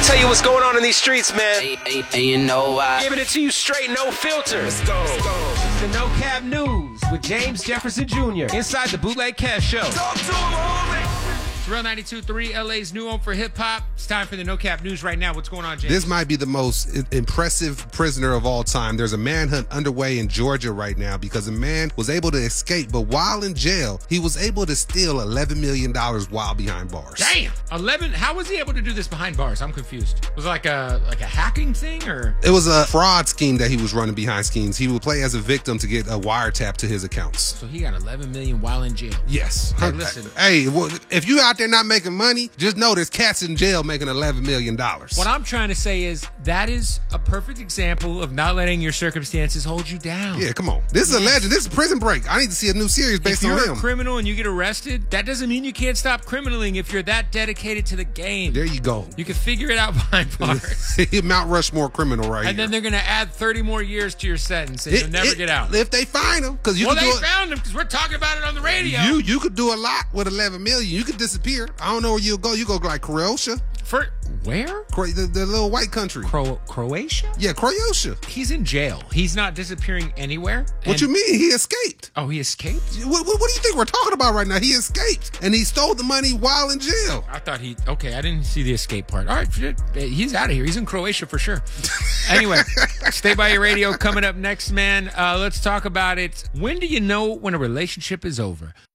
to tell you what's going on in these streets, man. You know why? Giving it to you straight, no filter. Let's go. The No Cap News with James Jefferson Jr. inside the Bootleg Cash Show. Talk to him, homie. It's Real 92.3, LA's new home for hip-hop. It's time for the No Cap News right now. What's going on, James? This might be the most impressive prisoner of all time. There's a manhunt underway in Georgia right now because a man was able to escape, but while in jail, he was able to steal $11 million while behind bars. Damn! 11? How was he able to do this behind bars? I'm confused. Was it like a hacking thing, or? It was a fraud scheme that he was running behind schemes. He would play as a victim to get a wiretap to his accounts. So he got $11 million while in jail. Yes. Hey, listen. Hey, if you out there not making money, just know there's cats in jail making $11 million. What I'm trying to say is that is a perfect example of not letting your circumstances hold you down. Yeah, come on. This is a legend. This is Prison Break. I need to see a new series based If on you're him. a criminal and you get arrested, that doesn't mean you can't stop criminaling if you're that dedicated to the game. There you go. You can figure it out behind bars. Mount Rushmore criminal right And here. then they're going to add 30 more years to your sentence and you'll never get out. If they find him, because Well, they found him because we're talking about it on the radio. You could do a lot with $11 million. You could disappear. I don't know where you'll go. You go like Croatia. For where? The little white country. Croatia? Yeah, Croatia. He's in jail. He's not disappearing anywhere. What you mean? He escaped. Oh, he escaped? What do you think we're talking about right now? He escaped, and he stole the money while in jail. I thought okay, I didn't see the escape part. All right, he's out of here. He's in Croatia for sure. Anyway, stay by your radio. Coming up next, man, let's talk about it. When do you know when a relationship is over?